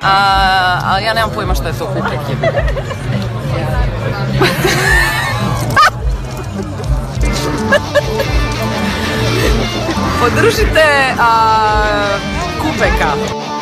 A ja nemam pojma što je to Kupek. Podržite Kupeka.